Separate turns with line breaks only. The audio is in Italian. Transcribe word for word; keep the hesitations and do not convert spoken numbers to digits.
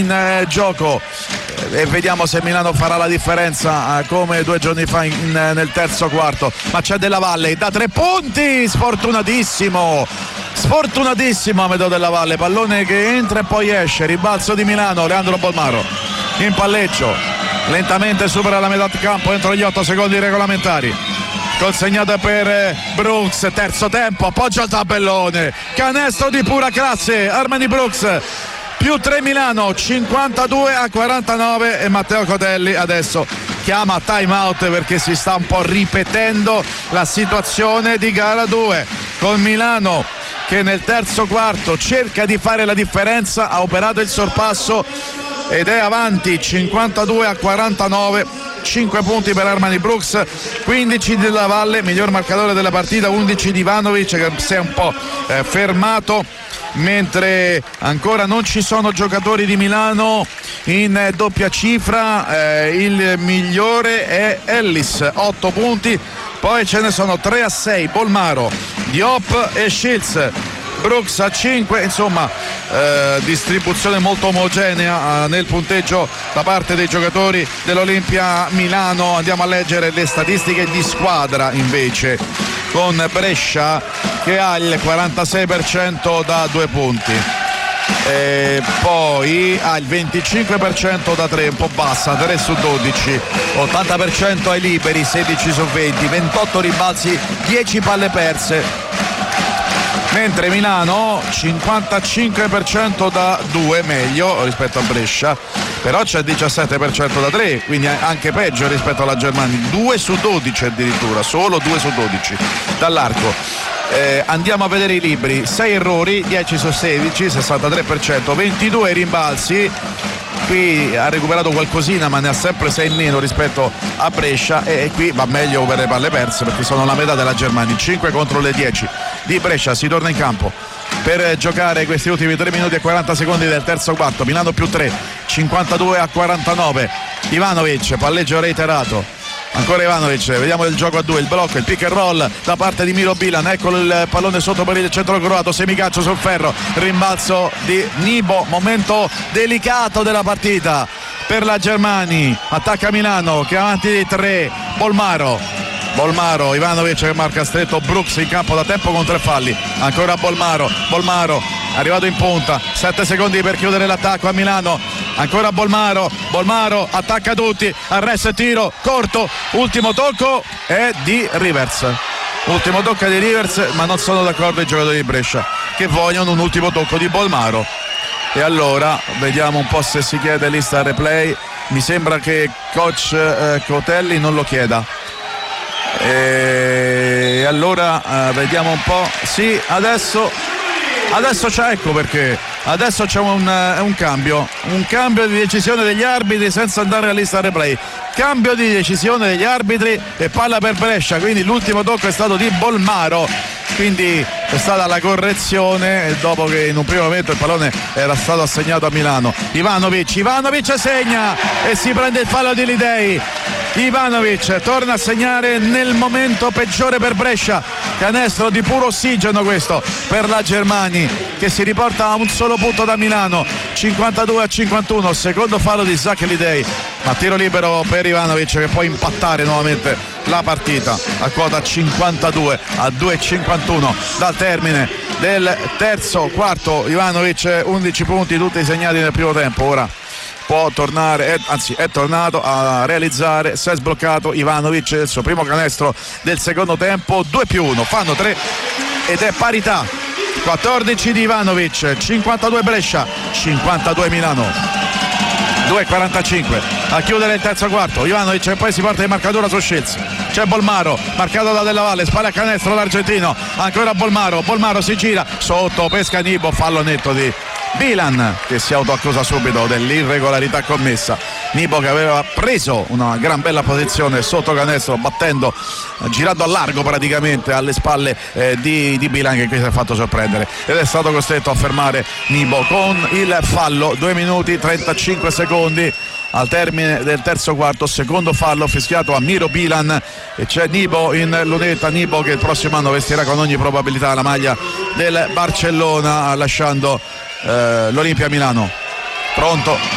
in eh, gioco e vediamo se Milano farà la differenza eh, come due giorni fa in, in, nel terzo quarto. Ma c'è Della Valle da tre punti, sfortunatissimo sfortunatissimo Amedeo Della Valle, pallone che entra e poi esce, ribalzo di Milano. Leandro Bolmaro in palleggio, lentamente supera la metà campo entro gli otto secondi regolamentari, consegnata per Brooks, terzo tempo, appoggia al tabellone, canestro di pura classe, Armani Brooks, più tre Milano, cinquantadue a quarantanove, e Matteo Cotelli adesso chiama time out perché si sta un po' ripetendo la situazione di gara due, con Milano che nel terzo quarto cerca di fare la differenza, ha operato il sorpasso ed è avanti cinquantadue a quarantanove, cinque punti per Armani Brooks, quindici di Della Valle, miglior marcatore della partita, undici di Ivanovic che si è un po' eh, fermato, mentre ancora non ci sono giocatori di Milano in eh, doppia cifra. Eh, il migliore è Ellis, otto punti, poi ce ne sono tre a sei, Bolmaro, Diop e Shields. Brooks a cinque, insomma eh, distribuzione molto omogenea eh, nel punteggio da parte dei giocatori dell'Olimpia Milano. Andiamo a leggere le statistiche di squadra invece, con Brescia che ha il quarantasei per cento da due punti, e poi ha il venticinque per cento da tre, un po' bassa, tre su dodici, ottanta per cento ai liberi, sedici su venti, ventotto ribalzi, dieci palle perse, mentre Milano cinquantacinque per cento da due, meglio rispetto a Brescia, però c'è diciassette per cento da tre, quindi anche peggio rispetto alla Germania, due su dodici addirittura, solo due su dodici dall'arco. Eh, andiamo a vedere i liberi, sei errori, dieci su sedici, sessantatré per cento, ventidue rimbalzi, qui ha recuperato qualcosina ma ne ha sempre sei in meno rispetto a Brescia, e qui va meglio per le palle perse perché sono la metà della Germania, cinque contro le dieci di Brescia. Si torna in campo per giocare questi ultimi tre minuti e quaranta secondi del terzo quarto, Milano più tre, cinquantadue a quarantanove, Ivanovic, palleggio reiterato, ancora Ivanovic, vediamo il gioco a due, il blocco, il pick and roll da parte di Miro Bilan, eccolo il pallone sotto per il centro croato, semicalcio sul ferro, rimbalzo di Nibo, momento delicato della partita per la Germania, attacca Milano che è avanti di tre, Bolmaro Bolmaro, Ivanovic che marca stretto, Brooks in campo da tempo con tre falli, ancora Bolmaro, Bolmaro arrivato in punta, sette secondi per chiudere l'attacco a Milano, ancora Bolmaro, Bolmaro attacca tutti, arresto e tiro corto, ultimo tocco è di Rivers, ultimo tocco di Rivers, ma non sono d'accordo i giocatori di Brescia che vogliono un ultimo tocco di Bolmaro, e allora vediamo un po' se si chiede lista replay. Mi sembra che coach eh, Cotelli non lo chieda, e allora eh, vediamo un po'. Sì, adesso adesso c'è, ecco perché adesso c'è un, un cambio un cambio di decisione degli arbitri senza andare alla lista replay, cambio di decisione degli arbitri e palla per Brescia, quindi l'ultimo tocco è stato di Bolmaro, quindi è stata la correzione dopo che in un primo momento il pallone era stato assegnato a Milano. Ivanovic, Ivanovic segna e si prende il fallo di Lidei. Ivanovic torna a segnare nel momento peggiore per Brescia, canestro di puro ossigeno questo per la Germania che si riporta a un solo punto da Milano, cinquantadue a cinquantuno, secondo fallo di Zach Lidei, ma tiro libero per Ivanovic che può impattare nuovamente la partita a quota cinquantadue a due e cinquantuno dal termine del terzo quarto. Ivanovic undici punti, tutti segnati nel primo tempo, ora può tornare, è, anzi è tornato a realizzare, si è sbloccato Ivanovic, il suo primo canestro del secondo tempo, due più uno, fanno tre ed è parità, quattordici di Ivanovic, cinquantadue Brescia, cinquantadue Milano. due e quarantacinque a chiudere il terzo quarto, Ivanovic e poi si porta in marcatura su Shields, c'è Bolmaro marcato da Della Valle, spalla a canestro l'argentino, ancora Bolmaro, Bolmaro si gira sotto, pesca Nibo, fallo netto di Bilan che si autoaccusa subito dell'irregolarità commessa. Nibo che aveva preso una gran bella posizione sotto canestro battendo, girando a largo praticamente alle spalle eh, di, di Bilan che qui si è fatto sorprendere ed è stato costretto a fermare Nibo con il fallo. Due minuti trentacinque secondi al termine del terzo quarto, secondo fallo fischiato a Miro Bilan e c'è Nibo in lunetta, Nibo che il prossimo anno vestirà con ogni probabilità la maglia del Barcellona lasciando eh, l'Olimpia Milano. Pronto